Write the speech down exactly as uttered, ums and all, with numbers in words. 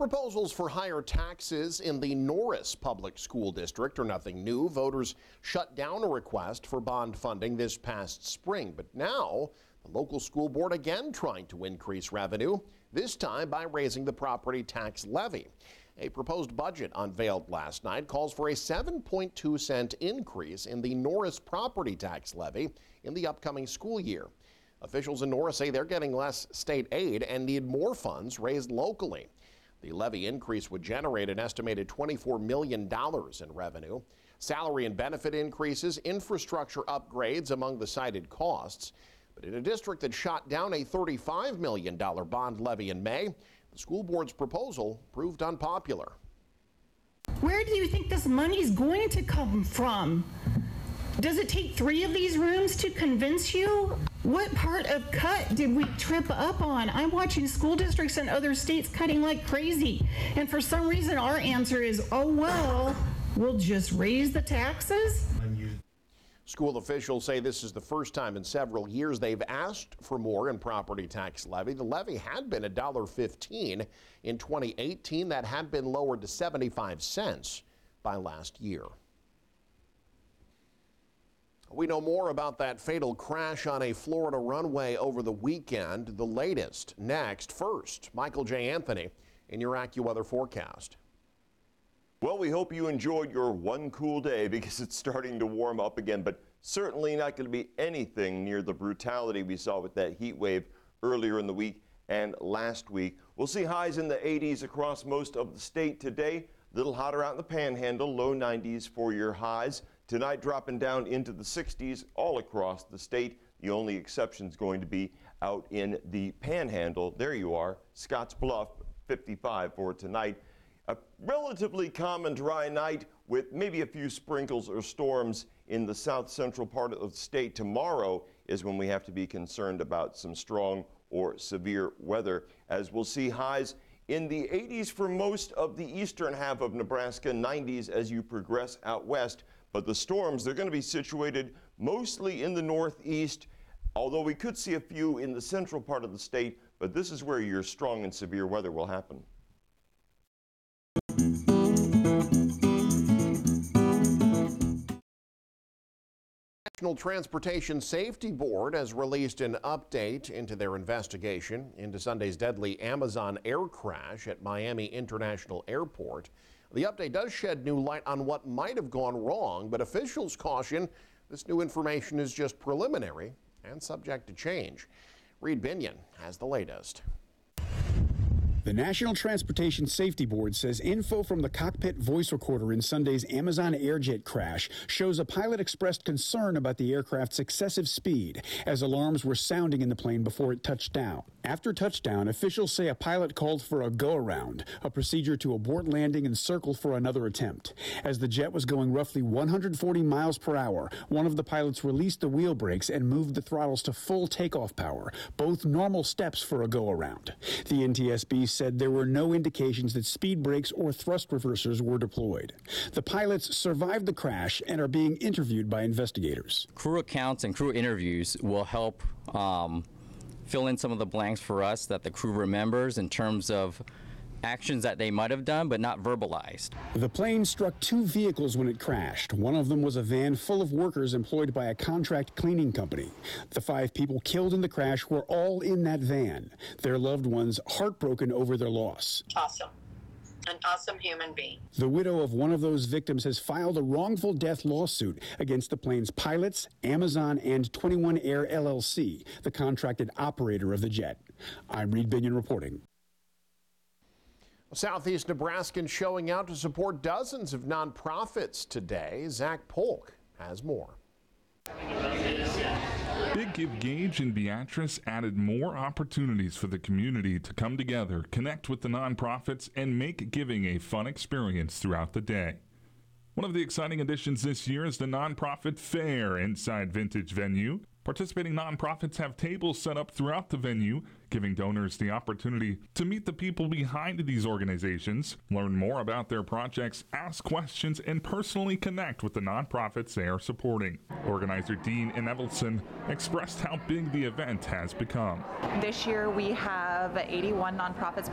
Proposals for higher taxes in the Norris Public School District are nothing new. Voters shut down a request for bond funding this past spring, but now the local school board again trying to increase revenue, this time by raising the property tax levy. A proposed budget unveiled last night calls for a seven point two cent increase in the Norris property tax levy in the upcoming school year. Officials in Norris say they're getting less state aid and need more funds raised locally. The levy increase would generate an estimated twenty-four million dollars in revenue. Salary and benefit increases, infrastructure upgrades among the cited costs. But in a district that shot down a thirty-five million dollars bond levy in May, the school board's proposal proved unpopular. Where do you think this money's going to come from? Does it take three of these rooms to convince you? What part of cut did we trip up on? I'm watching school districts in other states cutting like crazy. And for some reason, our answer is, oh, well, we'll just raise the taxes. School officials say this is the first time in several years they've asked for more in property tax levy. The levy had been one dollar fifteen in twenty eighteen. That had been lowered to seventy-five cents by last year. We know more about that fatal crash on a Florida runway over the weekend. The latest next. First, Michael J. Anthony in your AccuWeather forecast. Well, we hope you enjoyed your one cool day because it's starting to warm up again, but certainly not going to be anything near the brutality we saw with that heat wave earlier in the week and last week. We'll see highs in the eighties across most of the state today. A little hotter out in the Panhandle, low nineties for your highs. Tonight dropping down into the sixties all across the state. The only exception is going to be out in the Panhandle. There you are, Scotts Bluff, fifty-five for tonight. A relatively calm and dry night with maybe a few sprinkles or storms in the south central part of the state. Tomorrow is when we have to be concerned about some strong or severe weather, as we'll see highs in the eighties for most of the eastern half of Nebraska, nineties as you progress out west. But the storms, they're going to be situated mostly in the northeast, although we could see a few in the central part of the state, but this is where your strong and severe weather will happen. National Transportation Safety Board has released an update into their investigation into Sunday's deadly Amazon air crash at Miami International Airport. The update does shed new light on what might have gone wrong, but officials caution this new information is just preliminary and subject to change. Reed Binion has the latest. The National Transportation Safety Board says info from the cockpit voice recorder in Sunday's Amazon Airjet crash shows a pilot expressed concern about the aircraft's excessive speed as alarms were sounding in the plane before it touched down. After touchdown, officials say a pilot called for a go-around, a procedure to abort landing and circle for another attempt. As the jet was going roughly one hundred forty miles per hour, one of the pilots released the wheel brakes and moved the throttles to full takeoff power, both normal steps for a go-around. The N T S B said there were no indications that speed brakes or thrust reversers were deployed. The pilots survived the crash and are being interviewed by investigators. Crew accounts and crew interviews will help um, fill in some of the blanks for us that the crew remembers in terms of actions that they might have done but not verbalized. The plane struck two vehicles when it crashed. One of them was a van full of workers employed by a contract cleaning company. The five people killed in the crash were all in that van, their loved ones heartbroken over their loss. Awesome. An awesome human being. The widow of one of those victims has filed a wrongful death lawsuit against the plane's pilots, Amazon, and twenty-one Air L L C, the contracted operator of the jet. I'm Reed Binion reporting. Southeast Nebraskans showing out to support dozens of nonprofits today. Zach Polk has more. Big Give Gage and Beatrice added more opportunities for the community to come together, connect with the nonprofits, and make giving a fun experience throughout the day. One of the exciting additions this year is the Nonprofit Fair inside Vintage Venue. Participating nonprofits have tables set up throughout the venue, giving donors the opportunity to meet the people behind these organizations, learn more about their projects, ask questions, and personally connect with the nonprofits they are supporting. Organizer Dean Enevelson expressed how big the event has become. This year we have eighty-one nonprofits